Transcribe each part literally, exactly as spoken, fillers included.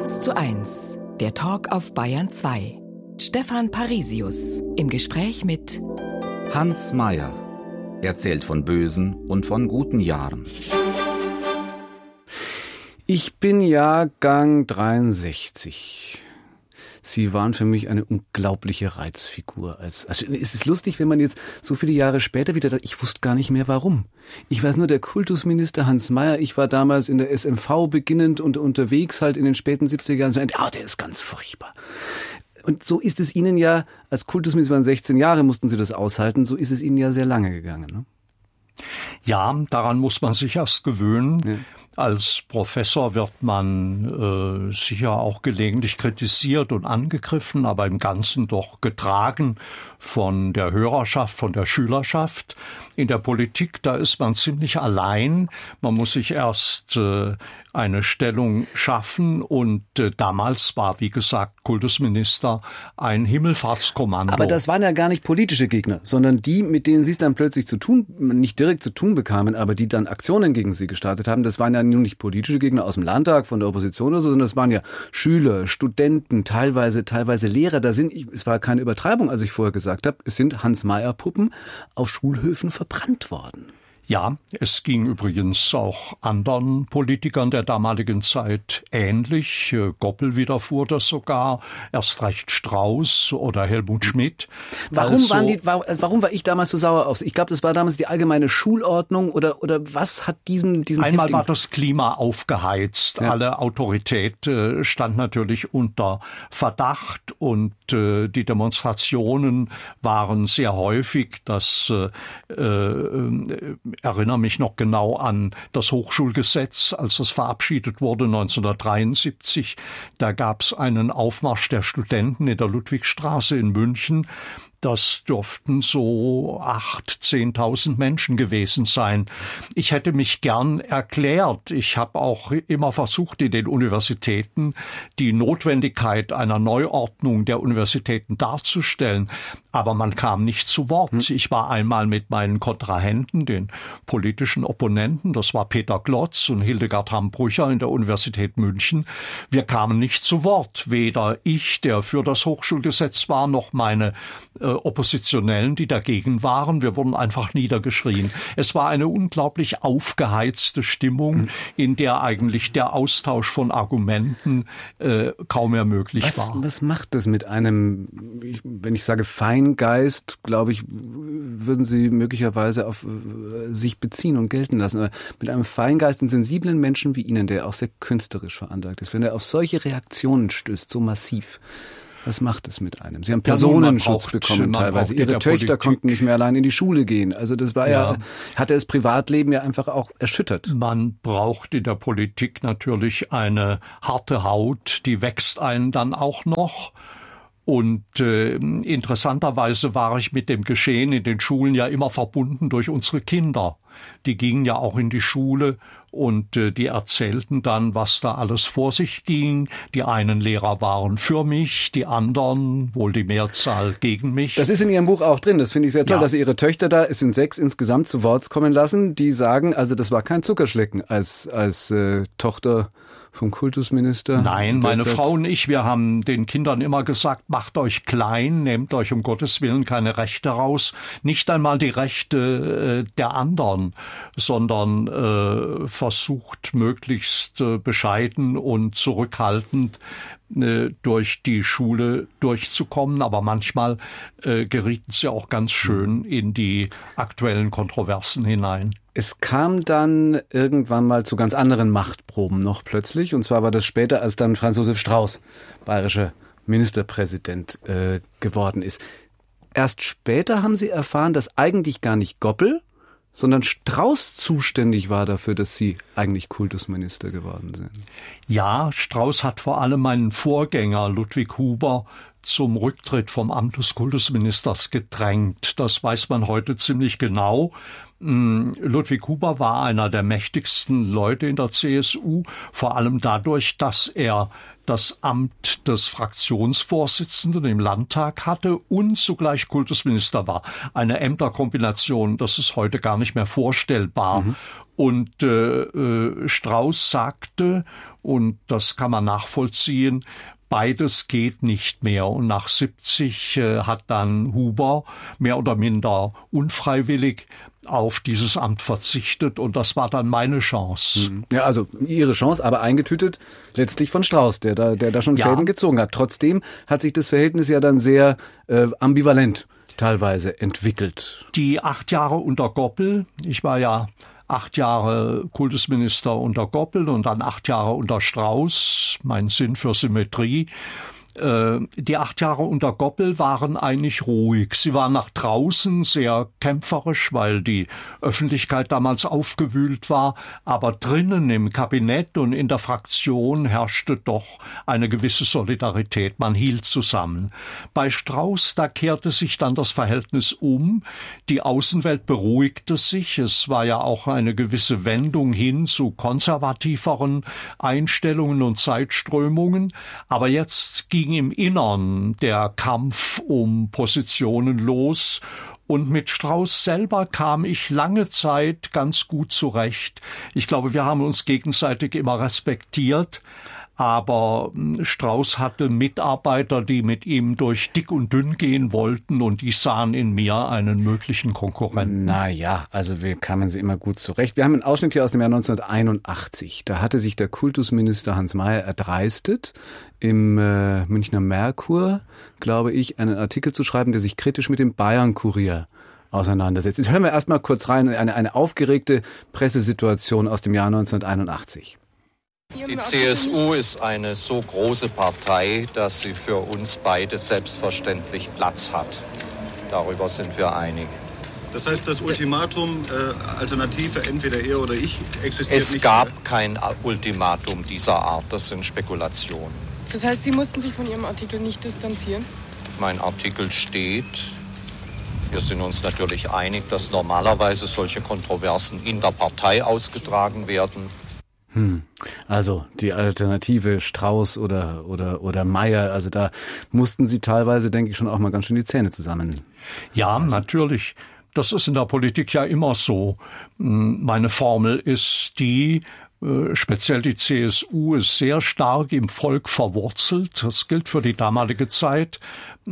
eins zu eins, der Talk auf Bayern zwei. Stefan Parisius im Gespräch mit Hans Mayer. Erzählt von bösen und von guten Jahren. Ich bin Jahrgang dreiundsechzig. Sie waren für mich eine unglaubliche Reizfigur. Also es ist lustig, wenn man jetzt so viele Jahre später wieder, ich wusste gar nicht mehr warum. Ich weiß nur, der Kultusminister Hans Mayer, ich war damals in der S M V beginnend und unterwegs halt in den späten siebziger Jahren. Ah, der ist ganz furchtbar. Und so ist es Ihnen ja, als Kultusminister waren sechzehn Jahre, mussten Sie das aushalten, so ist es Ihnen ja sehr lange gegangen, ne? Ja, daran muss man sich erst gewöhnen. Ja. Als Professor wird man äh, sicher auch gelegentlich kritisiert und angegriffen, aber im Ganzen doch getragen von der Hörerschaft, von der Schülerschaft. In der Politik, da ist man ziemlich allein. Man muss sich erst äh, eine Stellung schaffen und äh, damals war, wie gesagt, Kultusminister ein Himmelfahrtskommando. Aber das waren ja gar nicht politische Gegner, sondern die, mit denen Sie es dann plötzlich zu tun, nicht direkt zu tun bekamen, aber die dann Aktionen gegen Sie gestartet haben, das waren ja nun nicht politische Gegner aus dem Landtag, von der Opposition oder so, sondern das waren ja Schüler, Studenten, teilweise teilweise Lehrer. Da sind, es war keine Übertreibung, als ich vorher gesagt habe, es sind Hans-Mayer-Puppen auf Schulhöfen verbrannt worden. Ja, es ging übrigens auch anderen Politikern der damaligen Zeit ähnlich. Goppel widerfuhr das sogar, erst recht Strauß oder Helmut Schmidt. Warum, also, waren die, warum war ich damals so sauer auf Sie? Ich glaube, das war damals die allgemeine Schulordnung oder, oder was hat diesen, diesen Einmal heftigen... war das Klima aufgeheizt. Ja. Alle Autorität äh, stand natürlich unter Verdacht und äh, die Demonstrationen waren sehr häufig. Das äh, äh, erinnere mich noch genau an das Hochschulgesetz, als es verabschiedet wurde neunzehnhundertdreiundsiebzig. Da gab es einen Aufmarsch der Studenten in der Ludwigstraße in München. Das dürften so acht, zehntausend Menschen gewesen sein. Ich hätte mich gern erklärt. Ich habe auch immer versucht, in den Universitäten die Notwendigkeit einer Neuordnung der Universitäten darzustellen. Aber man kam nicht zu Wort. Hm. Ich war einmal mit meinen Kontrahenten, den politischen Opponenten, das war Peter Glotz und Hildegard Hamm-Brücher in der Universität München. Wir kamen nicht zu Wort. Weder ich, der für das Hochschulgesetz war, noch meine äh, Oppositionellen, die dagegen waren. Wir wurden einfach niedergeschrien. Es war eine unglaublich aufgeheizte Stimmung, in der eigentlich der Austausch von Argumenten äh, kaum mehr möglich was, war. Was macht das mit einem, wenn ich sage Feingeist, glaube ich, würden Sie möglicherweise auf äh, sich beziehen und gelten lassen. Aber mit einem Feingeist und sensiblen Menschen wie Ihnen, der auch sehr künstlerisch veranlagt ist, wenn er auf solche Reaktionen stößt, so massiv, was macht es mit einem? Sie haben Personenschutz ja, bekommen teilweise. Ihre Töchter Politik. Konnten nicht mehr allein in die Schule gehen. Also das war ja, ja hatte das Privatleben ja einfach auch erschüttert. Man braucht in der Politik natürlich eine harte Haut, die wächst einen dann auch noch. Und äh, interessanterweise war ich mit dem Geschehen in den Schulen ja immer verbunden durch unsere Kinder. Die gingen ja auch in die Schule und äh, die erzählten dann, was da alles vor sich ging. Die einen Lehrer waren für mich, die anderen, wohl die Mehrzahl, gegen mich. Das ist in Ihrem Buch auch drin. Das finde ich sehr toll, ja. Dass Sie Ihre Töchter da, es sind sechs insgesamt, zu Wort kommen lassen. Die sagen, also das war kein Zuckerschlecken als als äh, Tochter vom Kultusminister? Nein, meine Frau und ich, wir haben den Kindern immer gesagt, macht euch klein, nehmt euch um Gottes Willen keine Rechte raus, nicht einmal die Rechte äh, der anderen, sondern äh, versucht möglichst äh, bescheiden und zurückhaltend äh, durch die Schule durchzukommen. Aber manchmal äh, gerieten sie auch ganz schön in die aktuellen Kontroversen hinein. Es kam dann irgendwann mal zu ganz anderen Machtproben noch plötzlich. Und zwar war das später, als dann Franz Josef Strauß bayerischer Ministerpräsident äh, geworden ist. Erst später haben Sie erfahren, dass eigentlich gar nicht Goppel, sondern Strauß zuständig war dafür, dass Sie eigentlich Kultusminister geworden sind. Ja, Strauß hat vor allem meinen Vorgänger Ludwig Huber zum Rücktritt vom Amt des Kultusministers gedrängt. Das weiß man heute ziemlich genau. Ludwig Huber war einer der mächtigsten Leute in der C S U, vor allem dadurch, dass er das Amt des Fraktionsvorsitzenden im Landtag hatte und zugleich Kultusminister war. Eine Ämterkombination, das ist heute gar nicht mehr vorstellbar. Mhm. Und äh, äh, Strauß sagte, und das kann man nachvollziehen, beides geht nicht mehr. Und nach siebzig äh, hat dann Huber mehr oder minder unfreiwillig auf dieses Amt verzichtet. Und das war dann meine Chance. Ja, also Ihre Chance, aber eingetütet letztlich von Strauß, der da, der da schon ja. Fäden gezogen hat. Trotzdem hat sich das Verhältnis ja dann sehr äh, ambivalent teilweise entwickelt. Die acht Jahre unter Goppel, ich war ja acht Jahre Kultusminister unter Goppel und dann acht Jahre unter Strauß, mein Sinn für Symmetrie. Die acht Jahre unter Goppel waren eigentlich ruhig. Sie waren nach draußen sehr kämpferisch, weil die Öffentlichkeit damals aufgewühlt war. Aber drinnen im Kabinett und in der Fraktion herrschte doch eine gewisse Solidarität. Man hielt zusammen. Bei Strauß, da kehrte sich dann das Verhältnis um. Die Außenwelt beruhigte sich. Es war ja auch eine gewisse Wendung hin zu konservativeren Einstellungen und Zeitströmungen. Aber jetzt ging im Innern der Kampf um Positionen los. Und mit Strauß selber kam ich lange Zeit ganz gut zurecht. Ich glaube, wir haben uns gegenseitig immer respektiert. Aber Strauß hatte Mitarbeiter, die mit ihm durch dick und dünn gehen wollten, und die sahen in mir einen möglichen Konkurrenten. Na ja, also wir kamen sie immer gut zurecht. Wir haben einen Ausschnitt hier aus dem Jahr neunzehnhunderteinundachtzig. Da hatte sich der Kultusminister Hans Mayer erdreistet, im äh, Münchner Merkur, glaube ich, einen Artikel zu schreiben, der sich kritisch mit dem Bayern-Kurier auseinandersetzt. Jetzt hören wir erstmal kurz rein, eine, eine aufgeregte Pressesituation aus dem Jahr neunzehnhunderteinundachtzig. Die C S U ist eine so große Partei, dass sie für uns beide selbstverständlich Platz hat. Darüber sind wir einig. Das heißt, das Ultimatum, äh, Alternative, entweder er oder ich, existiert es nicht? Es gab mehr. Kein Ultimatum dieser Art, das sind Spekulationen. Das heißt, Sie mussten sich von Ihrem Artikel nicht distanzieren? Mein Artikel steht. Wir sind uns natürlich einig, dass normalerweise solche Kontroversen in der Partei ausgetragen werden. Hm. Also die Alternative Strauß oder oder oder Mayer, also da mussten Sie teilweise, denke ich, schon auch mal ganz schön die Zähne zusammen. Ja, also. Natürlich. Das ist in der Politik ja immer so. Meine Formel ist die, speziell die C S U ist sehr stark im Volk verwurzelt. Das gilt für die damalige Zeit.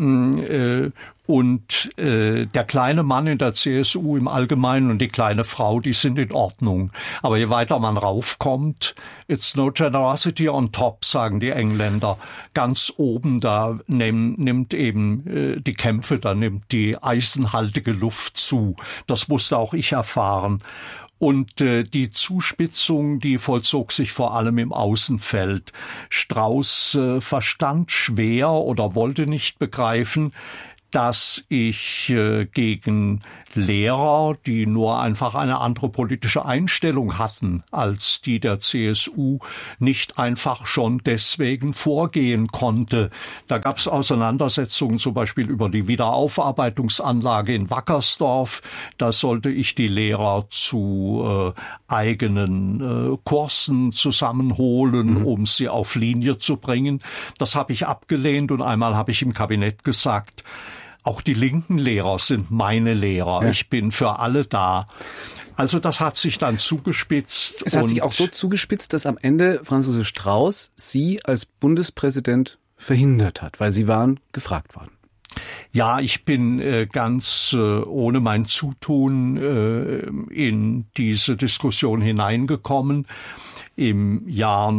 Und äh, der kleine Mann in der C S U im Allgemeinen und die kleine Frau, die sind in Ordnung. Aber je weiter man raufkommt, it's no generosity on top, sagen die Engländer. Ganz oben, da nehm, nimmt eben äh, die Kämpfe, da nimmt die eisenhaltige Luft zu. Das musste auch ich erfahren. Und äh, die Zuspitzung, die vollzog sich vor allem im Außenfeld. Strauß äh, verstand schwer oder wollte nicht begreifen, dass ich äh, gegen Lehrer, die nur einfach eine andere politische Einstellung hatten als die der C S U, nicht einfach schon deswegen vorgehen konnte. Da gab es Auseinandersetzungen zum Beispiel über die Wiederaufarbeitungsanlage in Wackersdorf. Da sollte ich die Lehrer zu äh, eigenen äh, Kursen zusammenholen, mhm. um sie auf Linie zu bringen. Das habe ich abgelehnt, und einmal habe ich im Kabinett gesagt, auch die linken Lehrer sind meine Lehrer. Ja. Ich bin für alle da. Also das hat sich dann zugespitzt. Es hat sich auch so zugespitzt, dass am Ende Franz Josef Strauß Sie als Bundespräsident verhindert hat, weil Sie waren gefragt worden. Ja, ich bin äh, ganz äh, ohne mein Zutun äh, in diese Diskussion hineingekommen. Im Jahr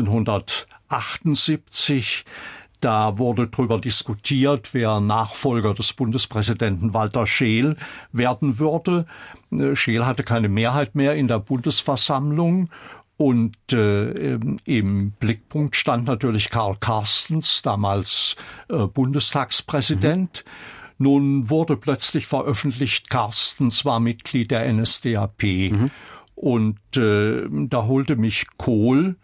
neunzehnhundertachtundsiebzig Da wurde darüber diskutiert, wer Nachfolger des Bundespräsidenten Walter Scheel werden würde. Scheel hatte keine Mehrheit mehr in der Bundesversammlung. Und äh, im Blickpunkt stand natürlich Karl Carstens, damals äh, Bundestagspräsident. Mhm. Nun wurde plötzlich veröffentlicht, Carstens war Mitglied der N S D A P. Mhm. Und äh, da holte mich Kohl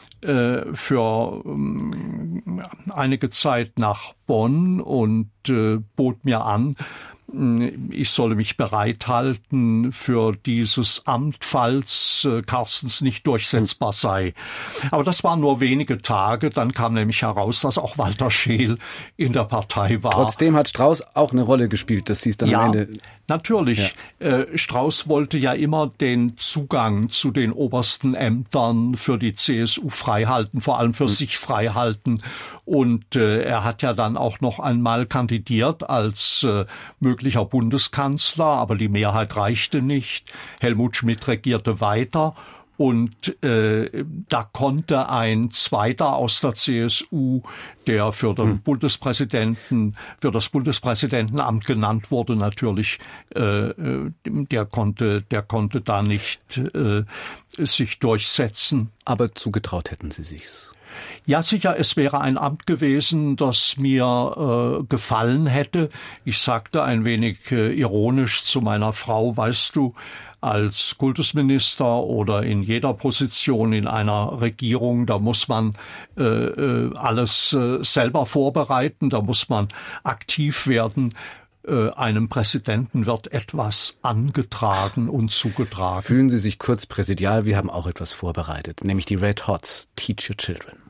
für ähm, einige Zeit nach Bonn und äh, bot mir an, ich solle mich bereithalten für dieses Amt, falls Carstens nicht durchsetzbar sei. Aber das waren nur wenige Tage, dann kam nämlich heraus, dass auch Walter Scheel in der Partei war. Trotzdem hat Strauß auch eine Rolle gespielt, dass sie es dann ja, am Ende... Natürlich. Ja. Äh, Strauß wollte ja immer den Zugang zu den obersten Ämtern für die C S U freihalten, vor allem für mhm. sich freihalten. Und äh, er hat ja dann auch noch einmal kandidiert als äh, möglicher Bundeskanzler, aber die Mehrheit reichte nicht. Helmut Schmidt regierte weiter. Und äh, da konnte ein Zweiter aus der C S U, der für den hm. Bundespräsidenten, für das Bundespräsidentenamt genannt wurde, natürlich, äh, der konnte, der konnte da nicht äh, sich durchsetzen. Aber zugetraut hätten Sie sich's? Ja, sicher, es wäre ein Amt gewesen, das mir äh, gefallen hätte. Ich sagte ein wenig äh, ironisch zu meiner Frau, weißt du, als Kultusminister oder in jeder Position in einer Regierung, da muss man äh, alles äh, selber vorbereiten, da muss man aktiv werden. Äh, einem Präsidenten wird etwas angetragen und zugetragen. Fühlen Sie sich kurz präsidial, wir haben auch etwas vorbereitet, nämlich die Red Hots, Teach Your Children.